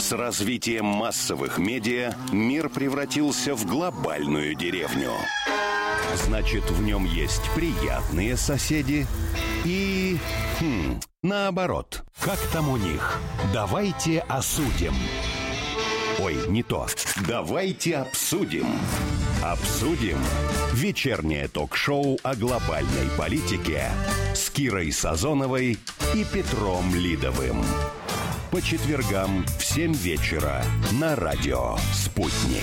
С развитием массовых медиа мир превратился в глобальную деревню. Значит, в нем есть приятные соседи и... наоборот. Как там у них? Давайте осудим. Ой, не то. Давайте обсудим. Обсудим. Вечернее ток-шоу о глобальной политике с Кирой Сазоновой и Петром Лидовым. По четвергам в 7 вечера на радио «Спутник».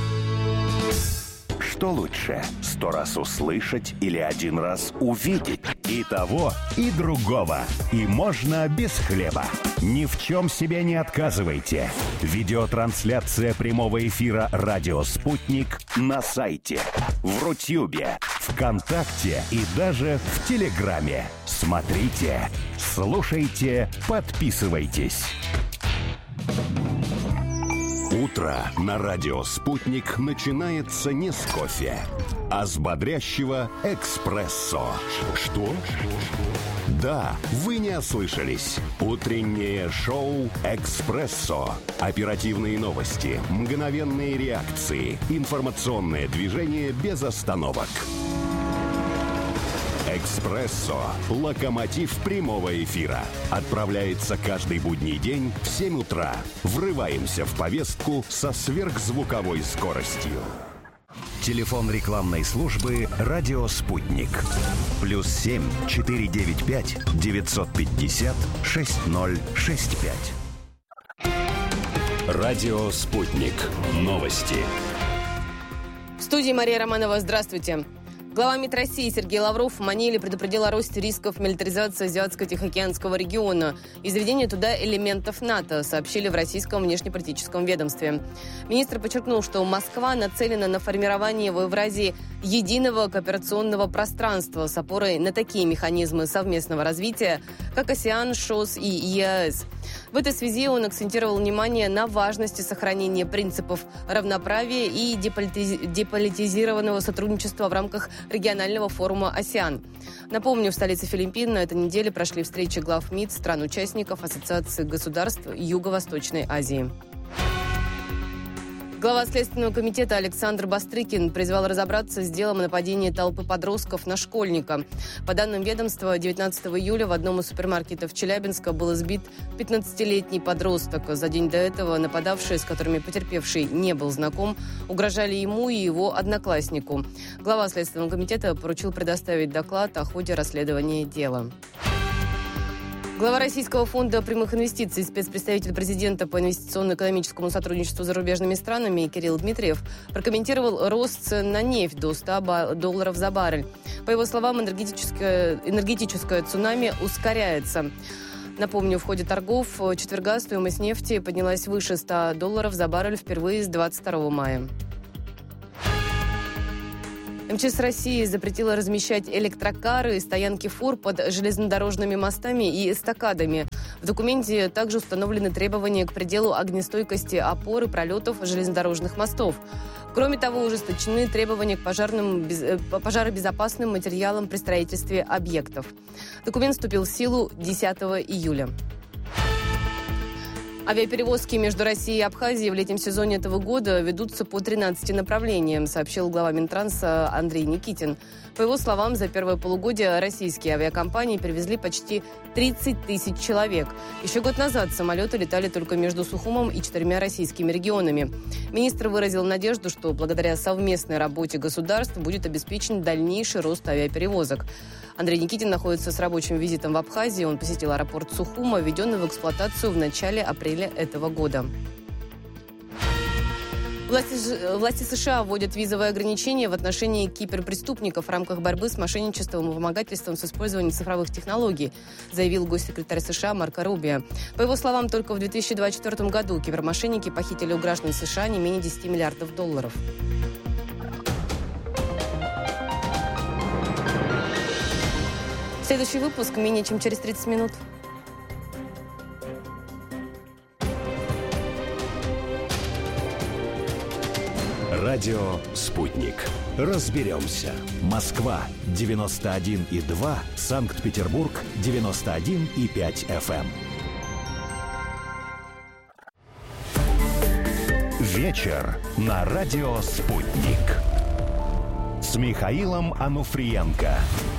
Что лучше, 100 раз услышать или 1 раз увидеть? И того, и другого. И можно без хлеба. Ни в чем себе не отказывайте. Видеотрансляция прямого эфира «Радио Спутник» на сайте, в Рутюбе, ВКонтакте и даже в Телеграме. Смотрите, слушайте, подписывайтесь. Утро на радио «Спутник» начинается не с кофе, а с бодрящего эспрессо. Что? Да, вы не ослышались. Утреннее шоу «Экспрессо». Оперативные новости, мгновенные реакции, информационное движение без остановок. «Экспрессо» – локомотив прямого эфира. Отправляется каждый будний день в 7 утра. Врываемся в повестку со сверхзвуковой скоростью. Телефон рекламной службы «Радио Спутник». +7 495 950 6065. «Радио Спутник». Новости. В студии Мария Романова. Здравствуйте. Глава МИД России Сергей Лавров в Маниле предупредил о росте рисков милитаризации Азиатско-Тихоокеанского региона и заведения туда элементов НАТО, сообщили в российском внешнеполитическом ведомстве. Министр подчеркнул, что Москва нацелена на формирование в Евразии единого кооперационного пространства с опорой на такие механизмы совместного развития, как АСЕАН, ШОС и ЕАЭС. В этой связи он акцентировал внимание на важности сохранения принципов равноправия и деполитизированного сотрудничества в рамках регионального форума АСЕАН. Напомню, в столице Филиппин на этой неделе прошли встречи глав МИД стран-участников Ассоциации государств Юго-Восточной Азии. Глава Следственного комитета Александр Бастрыкин призвал разобраться с делом о нападении толпы подростков на школьника. По данным ведомства, 19 июля в одном из супермаркетов Челябинска был избит 15-летний подросток. За день до этого нападавшие, с которыми потерпевший не был знаком, угрожали ему и его однокласснику. Глава Следственного комитета поручил предоставить доклад о ходе расследования дела. Глава Российского фонда прямых инвестиций, спецпредставитель президента по инвестиционно-экономическому сотрудничеству с зарубежными странами Кирилл Дмитриев прокомментировал рост цен на нефть до $100 за баррель. По его словам, энергетическое цунами ускоряется. Напомню, в ходе торгов четверга стоимость нефти поднялась выше $100 за баррель впервые с 22 мая. МЧС России запретила размещать электрокары и стоянки фур под железнодорожными мостами и эстакадами. В документе также установлены требования к пределу огнестойкости опор и пролетов железнодорожных мостов. Кроме того, ужесточены требования к пожаробезопасным материалам при строительстве объектов. Документ вступил в силу 10 июля. Авиаперевозки между Россией и Абхазией в летнем сезоне этого года ведутся по 13 направлениям, сообщил глава Минтранса Андрей Никитин. По его словам, за первое полугодие российские авиакомпании перевезли почти 30 тысяч человек. Еще год назад самолеты летали только между Сухумом и 4 российскими регионами. Министр выразил надежду, что благодаря совместной работе государств будет обеспечен дальнейший рост авиаперевозок. Андрей Никитин находится с рабочим визитом в Абхазии. Он посетил аэропорт Сухума, введенный в эксплуатацию в начале апреля этого года. Власти США вводят визовые ограничения в отношении киберпреступников в рамках борьбы с мошенничеством и вымогательством с использованием цифровых технологий, заявил госсекретарь США Марко Рубио. По его словам, только в 2024 году кибермошенники похитили у граждан США не менее $10 миллиардов. Следующий выпуск менее чем через 30 минут. Радио «Спутник». Разберемся. Москва 91,2, Санкт-Петербург 91,5 FM. вечер на радио «Спутник» с Михаилом Ануфриенко.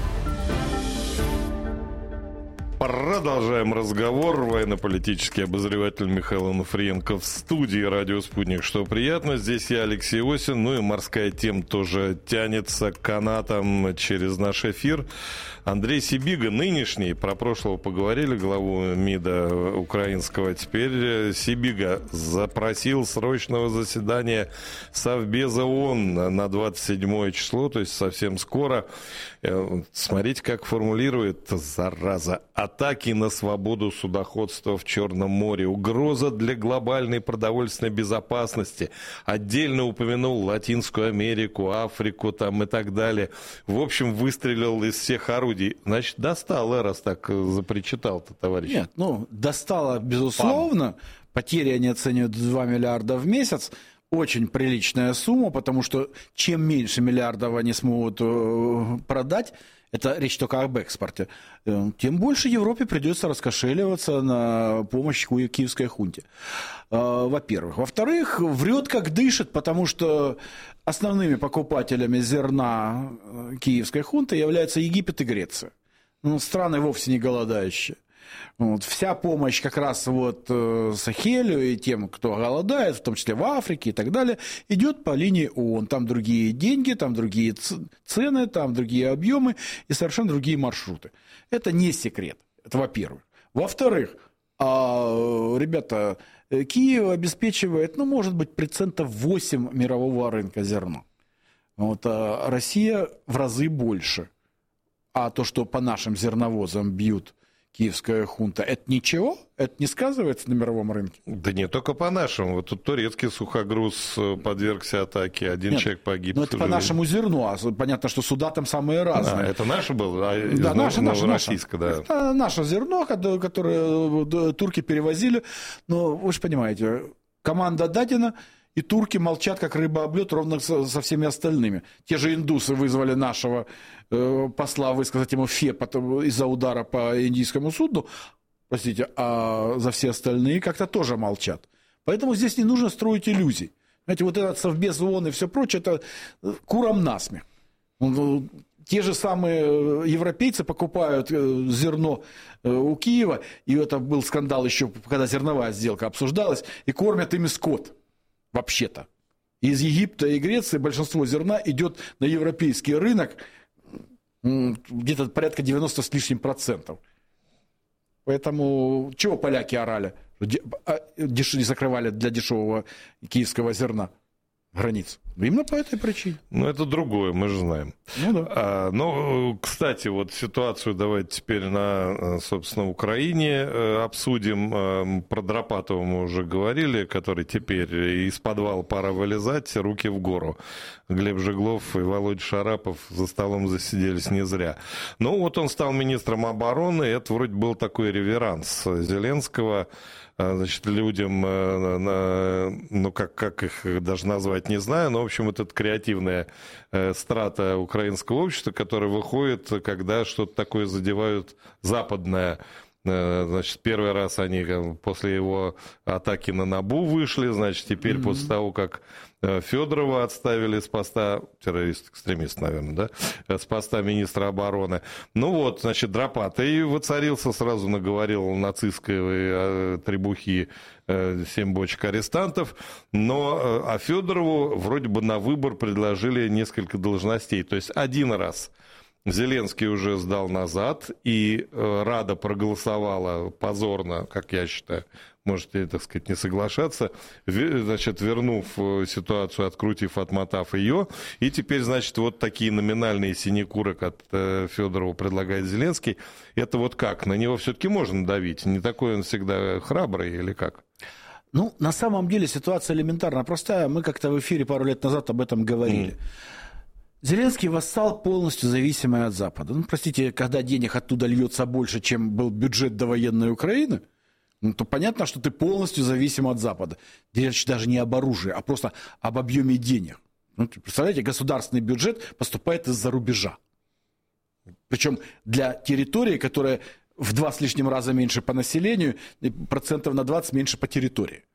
Продолжаем разговор. Военно-политический обозреватель Михаил Ануфриенко в студии «Радио Спутник». Что приятно, здесь я, Алексей Осин. Ну и морская тема тоже тянется канатом через наш эфир. Андрей Сибига, нынешний, про прошлого поговорили, главу МИДа украинского. Теперь Сибига запросил срочного заседания Совбеза ООН на 27 число, то есть совсем скоро. Смотрите, как формулирует, зараза, атаки на свободу судоходства в Черном море, угроза для глобальной продовольственной безопасности. Отдельно упомянул Латинскую Америку, Африку там и так далее. В общем, выстрелил из всех орудий. Значит, достало, раз так запричитал-то, товарищ. Нет, достало, безусловно. Потери они оценивают 2 миллиарда в месяц. Очень приличная сумма, потому что чем меньше миллиардов они смогут продать, это речь только об экспорте, тем больше Европе придется раскошеливаться на помощь киевской хунте. Во-первых. Во-вторых, врет как дышит, потому что основными покупателями зерна киевской хунты являются Египет и Греция. Страны вовсе не голодающие. Вся помощь как раз Сахелю и тем, кто голодает, в том числе в Африке и так далее, идет по линии ООН. Там другие деньги, там другие цены, там другие объемы и совершенно другие маршруты. Это не секрет. Это во-первых. Во-вторых, ребята, Киев обеспечивает, может быть, 8% мирового рынка зерна. А Россия в разы больше. А то, что по нашим зерновозам бьют киевская хунта, это ничего? Это не сказывается на мировом рынке? Да не только по нашему. Вот тут турецкий сухогруз подвергся атаке, один человек погиб. Это по нашему зерну, а понятно, что суда там самые разные. Это наше было? Да, наше. Российское, да. Это наше зерно, которое турки перевозили. Но вы же понимаете, команда дадена, и турки молчат, как рыба об лед, ровно со всеми остальными. Те же индусы вызвали нашего посла высказать ему фе из-за удара по индийскому судну, простите, а за все остальные как-то тоже молчат. Поэтому здесь не нужно строить иллюзий. Знаете, этот Совбез ООН и все прочее, это курам насмех. Те же самые европейцы покупают зерно у Киева, и это был скандал еще, когда зерновая сделка обсуждалась, и кормят ими скот. Вообще-то. Из Египта и Греции большинство зерна идет на европейский рынок, где-то порядка 90 с лишним %. Поэтому чего поляки орали? Не закрывали для дешевого киевского зерна границ. Именно по этой причине. Это другое, мы же знаем. Да. Кстати, ситуацию давайте теперь на, собственно, Украине обсудим. Про Дропатова мы уже говорили, который теперь из подвала пора вылезать, руки в гору. Глеб Жеглов и Володя Шарапов за столом засиделись не зря. Он стал министром обороны, и это вроде был такой реверанс Зеленского, людям, как их даже назвать, не знаю, но, в общем, это креативная страта украинского общества, которая выходит, когда что-то такое задевают западное. Первый раз они после его атаки на НАБУ вышли, теперь после того, как Федорова отставили с поста, террорист-экстремист, наверное, да, с поста министра обороны. Дропатый воцарился, сразу наговорил нацистской требухи 7 бочек арестантов, а Федорову вроде бы на выбор предложили несколько должностей. То есть один раз Зеленский уже сдал назад, и Рада проголосовала позорно, как я считаю, можете, не соглашаться, вернув ситуацию, открутив, отмотав ее, и теперь, такие номинальные синекуры, как Федорову предлагает Зеленский, это как? На него все-таки можно давить? Не такой он всегда храбрый или как? На самом деле ситуация элементарно простая. Мы как-то в эфире пару лет назад об этом говорили. Зеленский вассал полностью зависимый от Запада. Простите, когда денег оттуда льется больше, чем был бюджет довоенной Украины, то понятно, что ты полностью зависим от Запада. Речь даже не об оружии, а просто об объеме денег. Представляете, государственный бюджет поступает из-за рубежа. Причем для территории, которая в 2 с лишним раза меньше по населению, и процентов на 20 меньше по территории.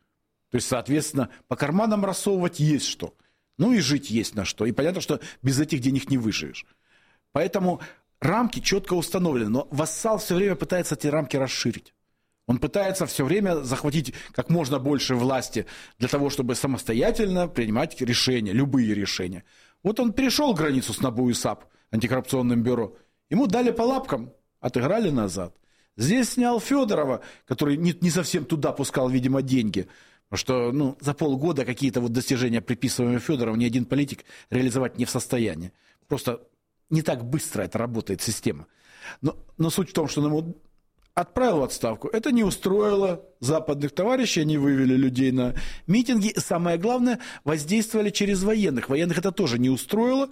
То есть, соответственно, по карманам рассовывать есть что. Ну и жить есть на что. И понятно, что без этих денег не выживешь. Поэтому рамки четко установлены. Но вассал все время пытается эти рамки расширить. Он пытается все время захватить как можно больше власти для того, чтобы самостоятельно принимать решения, любые решения. Вот он перешел границу с НАБУ и САП, антикоррупционным бюро. Ему дали по лапкам, отыграли назад. Здесь снял Федорова, который не совсем туда пускал, видимо, деньги. Потому что за полгода какие-то вот достижения, приписываемые Федорову, ни один политик реализовать не в состоянии. Просто не так быстро это работает система. Но суть в том, что он ему отправил в отставку. Это не устроило западных товарищей, они вывели людей на митинги. И самое главное, воздействовали через военных. Военных это тоже не устроило.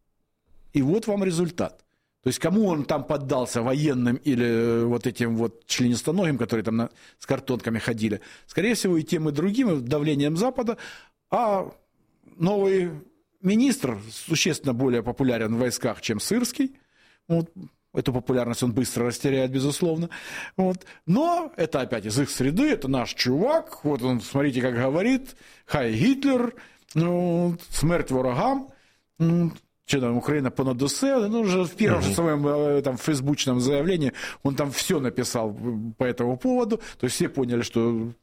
И вот вам результат. То есть кому он там поддался, военным или вот этим вот членистоногим, которые там с картонками ходили? Скорее всего, и тем, и другим, давлением Запада. А новый министр существенно более популярен в войсках, чем Сырский. Вот. Эту популярность он быстро растеряет, безусловно. Вот. Но это опять из их среды, это наш чувак. Вот он, смотрите, как говорит. Хай Гитлер, смерть ворогам. Что там, Украина понад усе. Уже в первом же своем там, фейсбучном заявлении он там все написал по этому поводу. То есть все поняли, что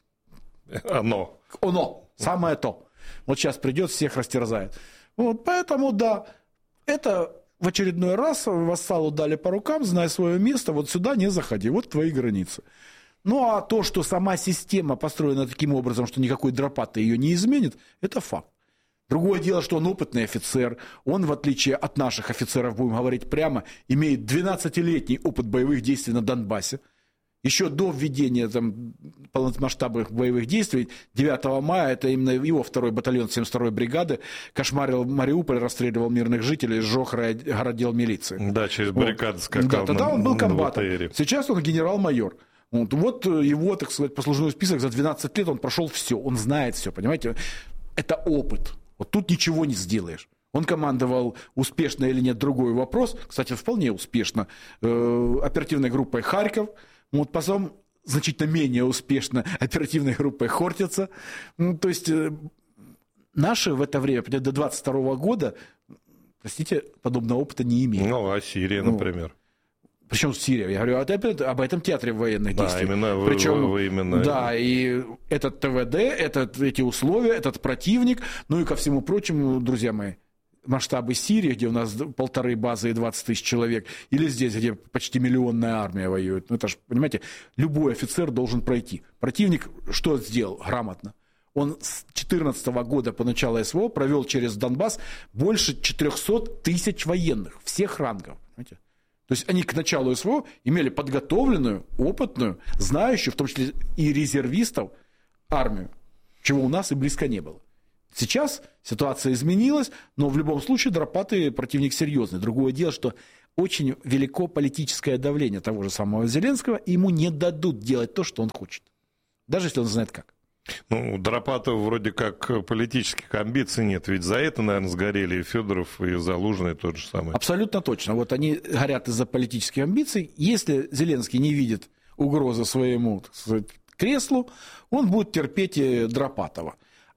оно, самое то. Вот сейчас придет, всех растерзает. Вот, поэтому, да, это в очередной раз вассалу дали по рукам, зная свое место, вот сюда не заходи, вот твои границы. Ну, а то, что сама система построена таким образом, что никакой дропаты ее не изменит, это факт. Другое дело, что он опытный офицер, он, в отличие от наших офицеров, будем говорить прямо, имеет 12-летний опыт боевых действий на Донбассе. Еще до введения там, полномасштабных боевых действий, 9 мая, это именно его 2-й батальон 72-й бригады кошмарил Мариуполь, расстреливал мирных жителей, сжег городдел милиции. Да, через баррикады скакал. Да, тогда он был комбатом. Сейчас он генерал-майор. Вот его, так сказать, послужной список за 12 лет, он прошел все, он знает все, понимаете? Это опыт. Вот тут ничего не сделаешь. Он командовал успешно или нет, другой вопрос. Кстати, вполне успешно. Оперативной группой «Харьков». Вот потом значительно менее успешно оперативной группой «Хортица». То есть наши в это время, до 22 года, простите, подобного опыта не имели. Ну, а Сирия, например. Причем Сирия, я говорю об этом театре военных действий. Да, именно Причем, вы именно. Да, и этот ТВД, эти условия, этот противник, ну и ко всему прочему, друзья мои, масштабы Сирии, где у нас 1,5 базы и 20 тысяч человек, или здесь, где почти миллионная армия воюет. Ну это же, понимаете, любой офицер должен пройти. Противник что сделал грамотно? Он с 2014 года по началу СВО провел через Донбасс больше 400 тысяч военных, всех рангов. Понимаете? То есть они к началу СВО имели подготовленную, опытную, знающую, в том числе и резервистов, армию, чего у нас и близко не было. Сейчас ситуация изменилась, но в любом случае дропаты противник серьезный. Другое дело, что очень велико политическое давление того же самого Зеленского, и ему не дадут делать то, что он хочет. Даже если он знает как. Ну, у Дропатова вроде как политических амбиций нет. Ведь за это, наверное, сгорели и Федоров, и Залужный тот же самый. Абсолютно точно. Вот они горят из-за политических амбиций. Если Зеленский не видит угрозы своему, так сказать, креслу, он будет терпеть Дропатова.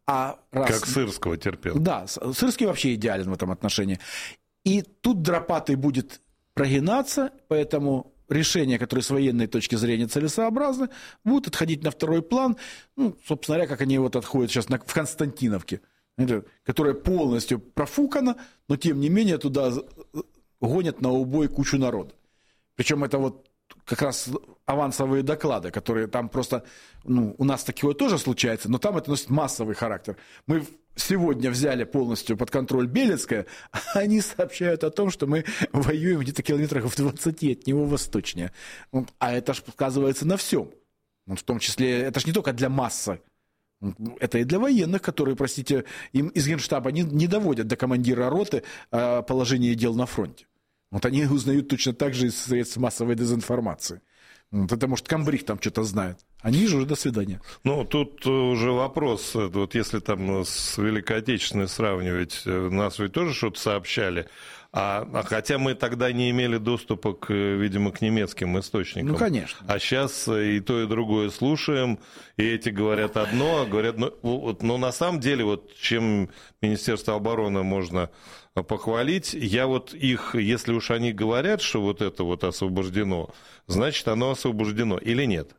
Как Сырского терпел. Да, Сырский вообще идеален в этом отношении. И тут Дропатый будет прогинаться, поэтому решения, которые с военной точки зрения целесообразны, будут отходить на второй план. Ну, собственно говоря, как они вот отходят сейчас в Константиновке, которая полностью профукана, но тем не менее туда гонят на убой кучу народа. Причем это вот как раз авансовые доклады, которые там просто, у нас такое тоже случается, но там это носит массовый характер. Мы сегодня взяли полностью под контроль Белецкое, а они сообщают о том, что мы воюем где-то километрах в 20 от него восточнее. А это же сказывается на всем. В том числе, это же не только для массы. Это и для военных, которые, простите, им из Генштаба не доводят до командира роты положение дел на фронте. Вот они узнают точно так же из средств массовой дезинформации. Вот это, может, комбриг там что-то знает. Они же уже до свидания. Ну, тут уже вопрос. Вот если там с Великой Отечественной сравнивать, нас ведь тоже что-то сообщали. Хотя мы тогда не имели доступа, видимо, к немецким источникам. Ну, конечно. А сейчас и то, и другое слушаем, и эти говорят одно, говорят... Но на самом деле, вот чем Министерство обороны можно похвалить, я вот их, если уж они говорят, что вот это вот освобождено, значит, оно освобождено или нет?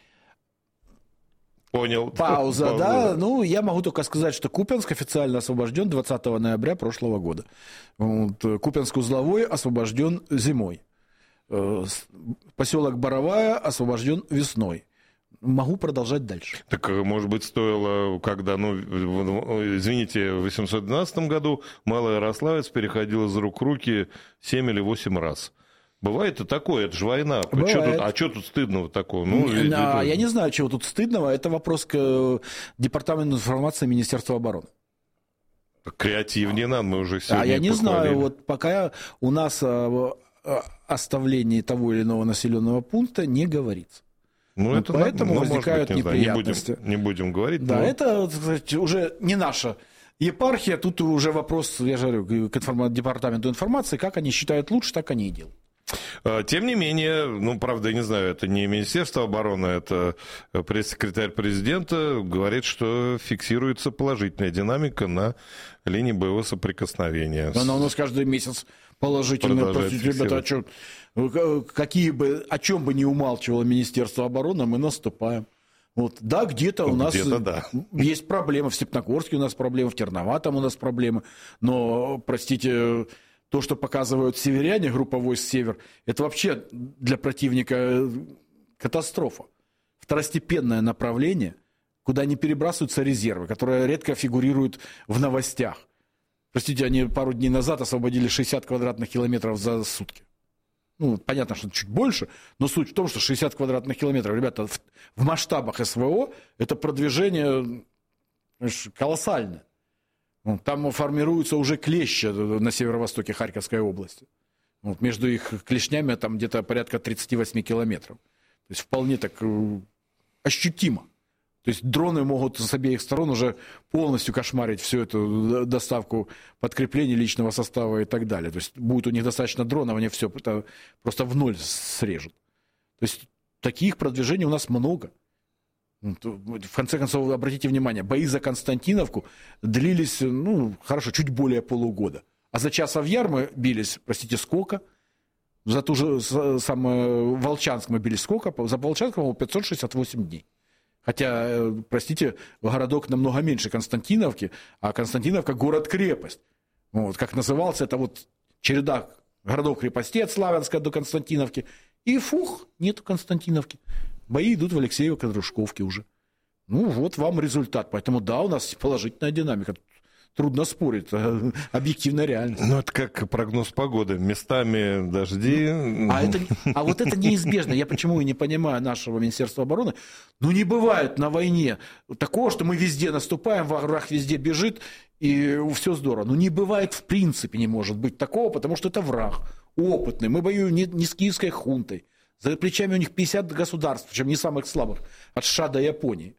Понял. Пауза, да. Ну, я могу только сказать, что Купянск официально освобожден 20 ноября прошлого года. Вот, Купянск-Узловой освобожден зимой. Поселок Боровая освобожден весной. Могу продолжать дальше. Так, может быть, стоило, когда, извините, в 812 году Малый Ярославец переходил из рук в руки 7 или 8 раз. Бывает и такое, это же война. Что тут стыдного такого? Я не знаю, чего тут стыдного. Это вопрос к Департаменту информации Министерства обороны. Креативнее нам, мы уже сегодня я не похвалили. знаю, вот пока у нас о оставлении того или иного населенного пункта не говорится. Поэтому возникают неприятности. Не будем говорить. Да, это, кстати, уже не наша епархия. Тут уже вопрос, я же говорю, к Департаменту информации. Как они считают лучше, так они и делают. Тем не менее, правда, я не знаю, это не Министерство обороны, это пресс-секретарь президента говорит, что фиксируется положительная динамика на линии боевого соприкосновения. Она у нас каждый месяц положительная. Простите, ребята, о чем бы ни умалчивало Министерство обороны, мы наступаем. Вот. Да, где-то у нас есть проблемы. В Степногорске у нас проблемы, в Терноватом у нас проблемы. Но, простите, то, что показывают северяне, группа войск «Север», это вообще для противника катастрофа. Второстепенное направление, куда не перебрасываются резервы, которые редко фигурируют в новостях. Простите, они пару дней назад освободили 60 квадратных километров за сутки. Понятно, что чуть больше, но суть в том, что 60 квадратных километров, ребята, в масштабах СВО это продвижение колоссальное. Там формируются уже клещи на северо-востоке Харьковской области. Между их клешнями там где-то порядка 38 километров. То есть вполне так ощутимо. То есть дроны могут с обеих сторон уже полностью кошмарить всю эту доставку подкреплений, личного состава и так далее. То есть будет у них достаточно дронов, они все это просто в ноль срежут. То есть таких продвижений у нас много. В конце концов, обратите внимание, бои за Константиновку длились, хорошо, чуть более полугода. А за Часов Яр мы бились, простите, сколько? За ту же самую Волчанск мы бились сколько? За Волчанск, по-моему, 568 дней. Хотя, простите, городок намного меньше Константиновки, а Константиновка город-крепость. Как назывался, это череда городов-крепостей от Славянска до Константиновки. И нету Константиновки. Бои идут в Алексеево-Дружковке уже. Вот вам результат. Поэтому да, у нас положительная динамика. Трудно спорить, объективная реальность. Это как прогноз погоды. Местами дожди. А вот это неизбежно. Я почему и не понимаю нашего Министерства обороны. Не бывает на войне такого, что мы везде наступаем, враг везде бежит, и все здорово. Не бывает в принципе, не может быть такого, потому что это враг опытный. Мы воюем не с киевской хунтой. За плечами у них 50 государств, причем не самых слабых, от США до Японии.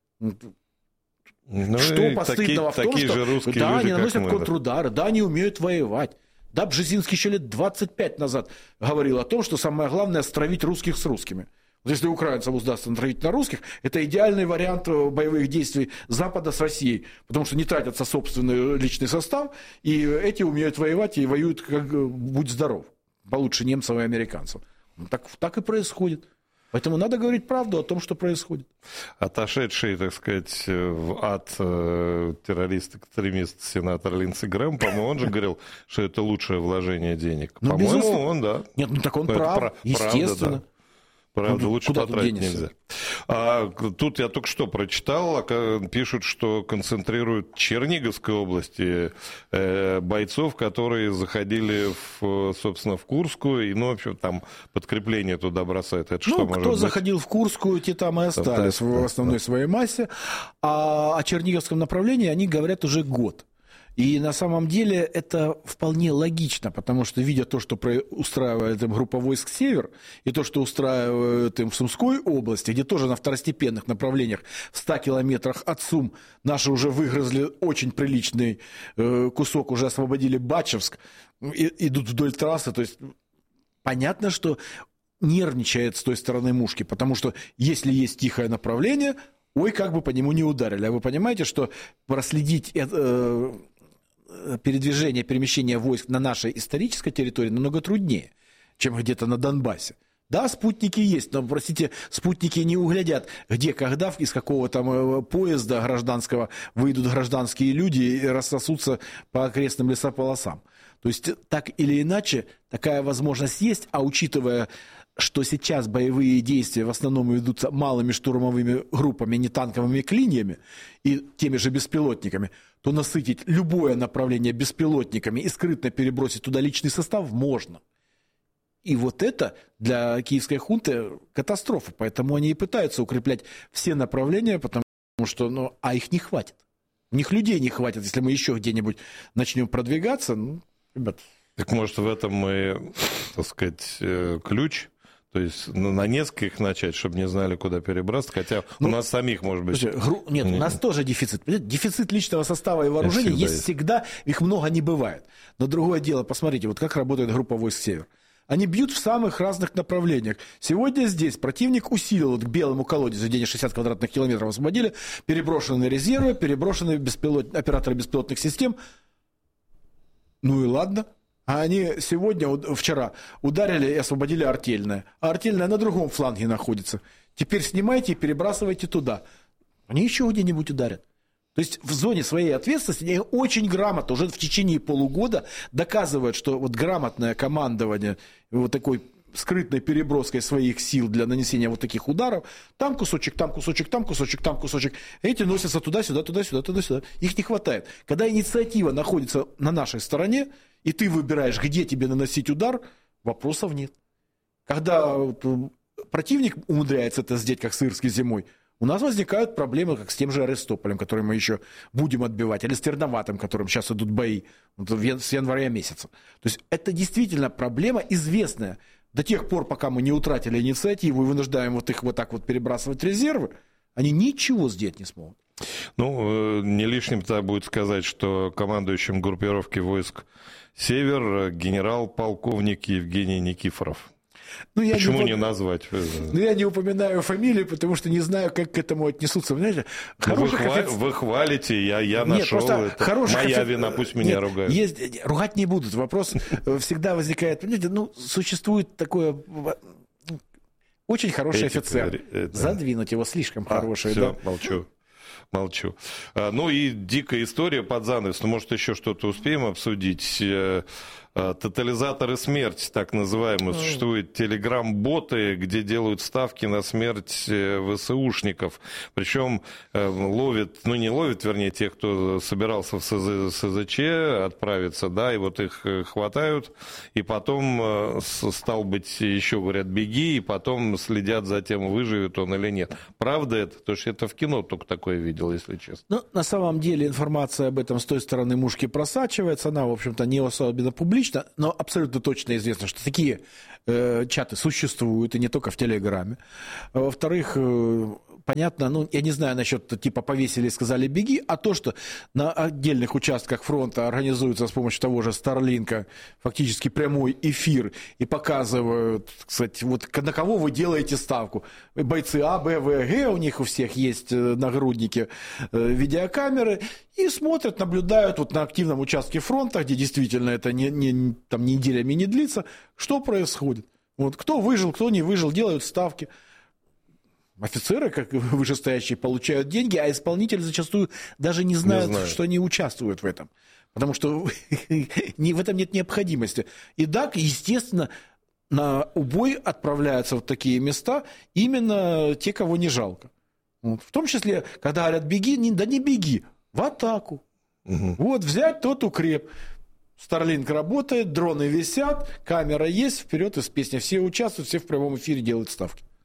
Что постыдного в том, что да, они наносят контрудары, да, они умеют воевать. Да, Бжезинский еще лет 25 назад говорил о том, что самое главное стравить русских с русскими. Если украинцам удастся натравить на русских, это идеальный вариант боевых действий Запада с Россией, потому что не тратятся собственный личный состав, и эти умеют воевать и воюют как будь здоров, получше немцев и американцев. Так и происходит. Поэтому надо говорить правду о том, что происходит. Отошедший, так сказать, в ад террорист-экстремист сенатор Линдси Грэм, по-моему, он же говорил, что это лучшее вложение денег. По-моему, он, да. Нет, так он прав, естественно. Да. Правда, лучше потратить нельзя. Тут я только что прочитал, пишут, что концентрируют в Черниговской области бойцов, которые заходили, собственно, в Курскую, и, в общем, там подкрепление туда бросают. Это что может кто быть? Заходил в Курскую, те там и остались в основной своей массе. А о Черниговском направлении они говорят уже год. И на самом деле это вполне логично, потому что, видя то, что устраивает им группа войск «Север», и то, что устраивает им в Сумской области, где тоже на второстепенных направлениях в 100 километрах от Сум наши уже выгрызли очень приличный кусок, уже освободили Бачевск, идут вдоль трассы, то есть понятно, что нервничает с той стороны мушки, потому что если есть тихое направление, ой, как бы по нему не ударили. А вы понимаете, что проследить перемещение войск на нашей исторической территории намного труднее, чем где-то на Донбассе. Да, спутники есть, но, простите, спутники не углядят, где, когда, из какого там поезда гражданского выйдут гражданские люди и рассосутся по окрестным лесополосам. То есть, так или иначе, такая возможность есть, а учитывая, что сейчас боевые действия в основном ведутся малыми штурмовыми группами, не танковыми клиньями и теми же беспилотниками, то насытить любое направление беспилотниками и скрытно перебросить туда личный состав можно. И вот это для киевской хунты катастрофа, поэтому они и пытаются укреплять все направления, потому что, а их не хватит. У них людей не хватит, если мы еще где-нибудь начнем продвигаться, ребят. Так может в этом и, так сказать, ключ? То есть на нескольких начать, чтобы не знали, куда перебраться, хотя у нас самих, может быть... Нет, у нас тоже дефицит. Дефицит личного состава и вооружения есть всегда, их много не бывает. Но другое дело, посмотрите, вот как работает группа войск «Север». Они бьют в самых разных направлениях. Сегодня здесь противник усилил к белому колодезу, где они 60 квадратных километров освободили, переброшены резервы, переброшены операторы беспилотных систем. Ну и ладно. А они вчера ударили и освободили Артельное. А Артельное на другом фланге находится. Теперь снимайте и перебрасывайте туда. Они еще где-нибудь ударят. То есть в зоне своей ответственности они очень грамотно, уже в течение полугода доказывают, что вот грамотное командование вот такой скрытной переброской своих сил для нанесения вот таких ударов, там кусочек, там кусочек, там кусочек, там кусочек, эти носятся туда-сюда, туда-сюда, туда-сюда. Их не хватает. Когда инициатива находится на нашей стороне, и ты выбираешь, где тебе наносить удар, вопросов нет. Когда противник умудряется это сделать, как Сырский зимой, у нас возникают проблемы, как с тем же Арестополем, который мы еще будем отбивать, или с Терноватым, которым сейчас идут бои с января месяца. То есть это действительно проблема известная. До тех пор, пока мы не утратили инициативу и вынуждаем их вот так вот перебрасывать резервы, они ничего сделать не смогут. Не лишним тогда будет сказать, что командующим группировки войск «Север» генерал-полковник Евгений Никифоров. Почему не назвать? Я не упоминаю фамилии, потому что не знаю, как к этому отнесутся. Знаете, вы хвалите, я нашел. Это моя вина, пусть меня ругают. Ругать не будут. Вопрос всегда возникает. Понимаете, существует такое... Очень хороший офицер. Задвинуть его слишком хороший. Все, молчу. И дикая история под занавес. Может, еще что-то успеем обсудить? Тотализаторы смерти, так называемые, существуют телеграм-боты, где делают ставки на смерть ВСУшников. Причем ловят тех, кто собирался в СЗЧ отправиться, и вот их хватают, и потом, стал быть, еще говорят, беги, и потом следят за тем, выживет он или нет. Правда это? Потому что это в кино только такое видел, если честно. На самом деле информация об этом с той стороны мушки просачивается, она, в общем-то, не особенно публична, но абсолютно точно известно, что такие чаты существуют, и не только в Телеграме. Во-вторых, понятно, я не знаю насчет типа повесили и сказали беги, а то, что на отдельных участках фронта организуется с помощью того же Старлинка фактически прямой эфир и показывают, кстати, вот на кого вы делаете ставку. Бойцы А, Б, В, Г, у них у всех есть нагрудники, видеокамеры, и смотрят, наблюдают вот на активном участке фронта, где действительно это там неделями не длится, что происходит. Вот, кто выжил, кто не выжил, делают ставки. Офицеры, как вышестоящие, получают деньги, а исполнители зачастую даже не знают, что они участвуют в этом. Потому что в этом нет необходимости. И так, естественно, на убой отправляются в такие места именно те, кого не жалко. Вот. В том числе, когда говорят беги, не беги, в атаку. Угу. Вот взять тот укреп. Старлинк работает, дроны висят, камера есть, вперед из песни. Все участвуют, все в прямом эфире делают ставки.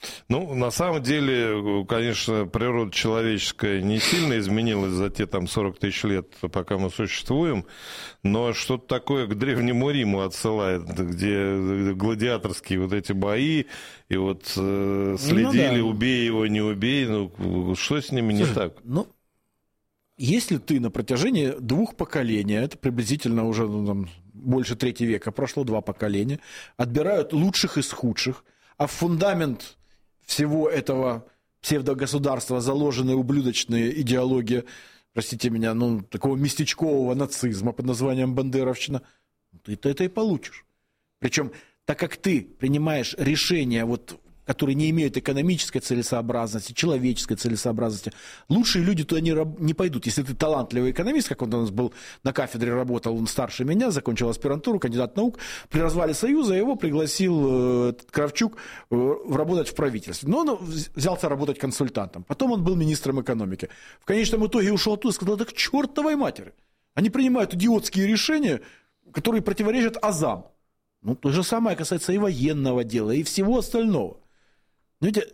Ну, на самом деле, конечно, природа человеческая не сильно изменилась за те там 40 тысяч лет, пока мы существуем, но что-то такое к Древнему Риму отсылает, где гладиаторские вот эти бои, и вот следили, убей его, не убей, ну, что с ними не так? Ну, если ты на протяжении 2 поколений, это приблизительно уже больше 3 века, прошло 2 поколения, отбирают лучших из худших, а в фундамент всего этого псевдогосударства заложены ублюдочные идеологии, простите меня, такого местечкового нацизма под названием бандеровщина, ты это и получишь. Причем, так как ты принимаешь решения, которые не имеют экономической целесообразности, человеческой целесообразности, лучшие люди туда не пойдут. Если ты талантливый экономист, как он у нас был на кафедре, работал, он старше меня, закончил аспирантуру, кандидат наук, при развале Союза его пригласил Кравчук работать в правительстве. Но он взялся работать консультантом. Потом он был министром экономики. В конечном итоге ушел оттуда и сказал, да к чертовой матери. Они принимают идиотские решения, которые противоречат азам. То же самое касается и военного дела, и всего остального. Знаете,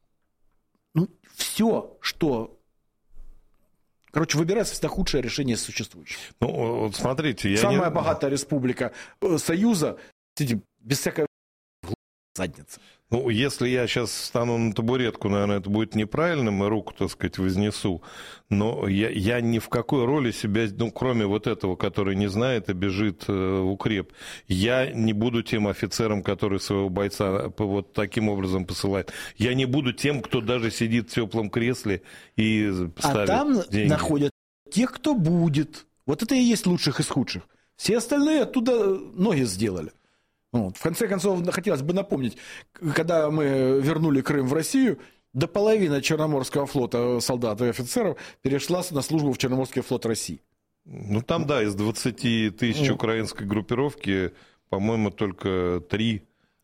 все, что... выбирается всегда худшее решение существующее. Вот смотрите, Самая богатая республика Союза, без всякой задницы. Если я сейчас встану на табуретку, наверное, это будет неправильным, и руку, так сказать, вознесу, но я ни в какой роли себя, кроме вот этого, который не знает и бежит в укреп, я не буду тем офицером, который своего бойца вот таким образом посылает. Я не буду тем, кто даже сидит в теплом кресле и ставит деньги. Там находят тех, кто будет. Вот это и есть лучших из худших. Все остальные оттуда ноги сделали. В конце концов, хотелось бы напомнить, когда мы вернули Крым в Россию, до половины Черноморского флота солдат и офицеров перешла на службу в Черноморский флот России. Там, да, из 20 тысяч украинской группировки, по-моему, только 3.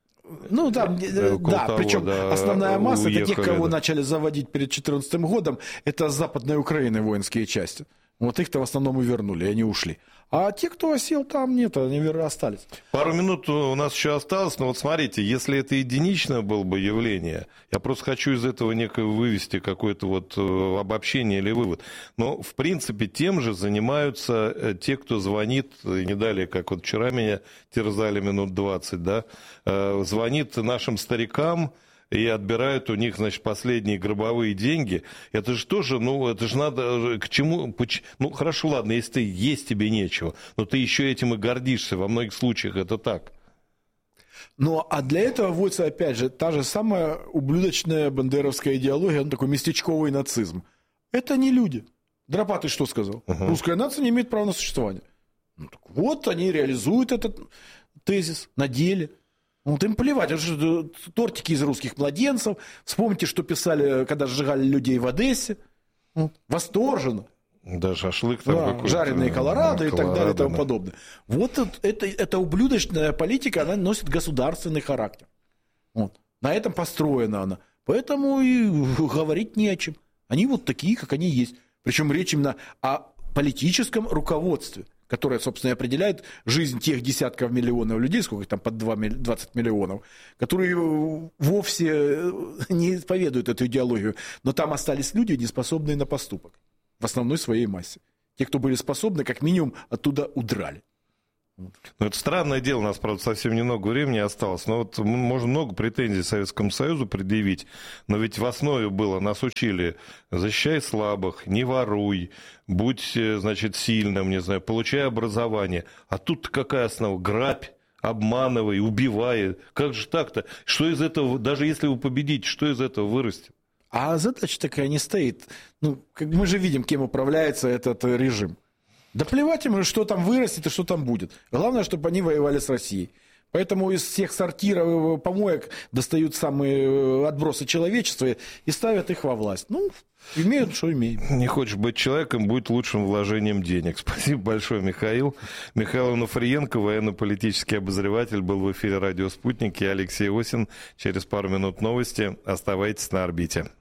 Причем основная масса, это тех, кого начали заводить перед 2014 годом, это с Западной Украины воинские части. Их-то в основном и вернули, и они ушли. А те, кто осел там, нет, они остались. Пару минут у нас еще осталось, но смотрите, если это единичное было бы явление, я просто хочу из этого некое вывести какое-то обобщение или вывод. Но, в принципе, тем же занимаются те, кто звонит, не далее, как вчера меня терзали минут 20, да, звонит нашим старикам, и отбирают у них, последние гробовые деньги. Это же тоже, это же надо к чему... хорошо, ладно, если есть тебе нечего, но ты еще этим и гордишься. Во многих случаях это так. А для этого вводится, опять же, та же самая ублюдочная бандеровская идеология, такой местечковый нацизм. Это не люди. Дропатый что сказал? Русская нация не имеет права на существование. Они реализуют этот тезис на деле. Им плевать, это же тортики из русских младенцев. Вспомните, что писали, когда сжигали людей в Одессе. Восторженно. Да, шашлык там какой-то. Жареные Колорадо и так далее и тому подобное. Эта ублюдочная политика, она носит государственный характер. На этом построена она. Поэтому и говорить не о чем. Они такие, как они есть. Причем речь именно о политическом руководстве, которое, собственно, и определяет жизнь тех десятков миллионов людей, сколько их там, под 20 миллионов, которые вовсе не исповедуют эту идеологию. Но там остались люди, не способные на поступок в основной своей массе. Те, кто были способны, как минимум, оттуда удрали. Это странное дело, у нас, правда, совсем немного времени осталось, но можно много претензий Советскому Союзу предъявить, но ведь в основе было, нас учили, защищай слабых, не воруй, будь, сильным, получай образование, а тут какая основа? Грабь, обманывай, убивай, как же так-то? Что из этого, даже если вы победите, что из этого вырастет? А задача такая не стоит. Мы же видим, кем управляется этот режим. Да плевать им, что там вырастет и что там будет. Главное, чтобы они воевали с Россией. Поэтому из всех сортиров и помоек достают самые отбросы человечества и ставят их во власть. Имеют, что имеют. Не хочешь быть человеком, будет лучшим вложением денег. Спасибо большое, Михаил. Михаил Онуфриенко, военно-политический обозреватель, был в эфире «Радио Спутник». Я Алексей Осин. Через пару минут новости. Оставайтесь на орбите.